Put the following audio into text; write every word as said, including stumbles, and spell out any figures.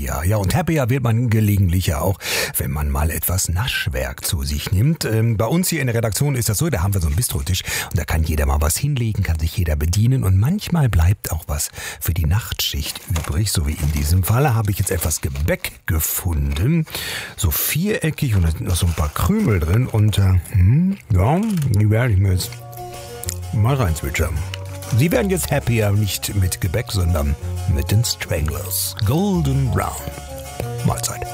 happier. Ja, und happier wird man gelegentlich ja auch, wenn man mal etwas Naschwerk zu sich nimmt. Ähm, bei uns hier in der Redaktion ist das so, da haben wir so einen Bistrotisch und da kann jeder mal was hinlegen, kann sich jeder bedienen und manchmal bleibt auch was für die Nachtschicht übrig. So wie in diesem Fall habe ich jetzt etwas Gebäck gefunden, so viereckig und da sind noch so ein paar Krümel drin und äh, hm, ja, die werde ich mir jetzt mal reinzwitschern. Sie werden jetzt happier, nicht mit Gebäck, sondern mit den Stranglers. Golden Brown. Mahlzeit.